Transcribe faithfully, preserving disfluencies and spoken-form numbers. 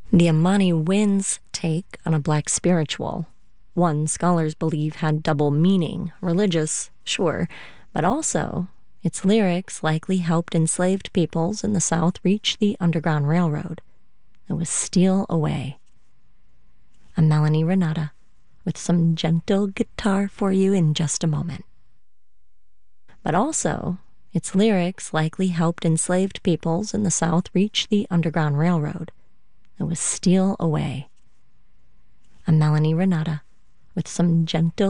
The Amani Winds take on a black spiritual. One scholars believe had double meaning, religious, sure, but also its lyrics likely helped enslaved peoples in the South reach the Underground Railroad. It was Steal Away. I'm Melanie Renata with some gentle guitar for you in just a moment. But also, its lyrics likely helped enslaved peoples in the South reach the Underground Railroad. It was Steal Away. I'm Melanie Renata with some gentle